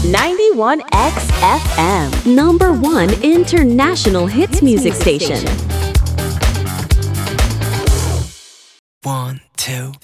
91X FM. #1 international hits music station. 1, 2,